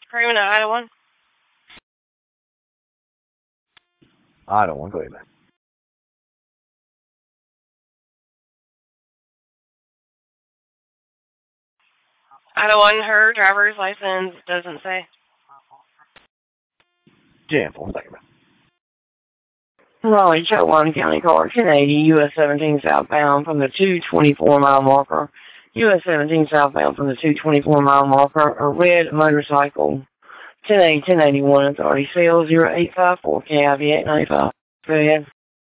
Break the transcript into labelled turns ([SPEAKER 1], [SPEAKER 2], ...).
[SPEAKER 1] Kramer, Idaho 1.
[SPEAKER 2] Idaho 1, go ahead, man.
[SPEAKER 1] Idaho 1, her driver's license doesn't say.
[SPEAKER 2] Jan, 1 second, man.
[SPEAKER 3] Raleigh, Chatelaine County Car 1080, US 17 southbound from the 224-mile marker. US 17 southbound from the 224-mile marker, a red motorcycle. 1080, 1081 authority, sale 0854, KIV 895. Go ahead.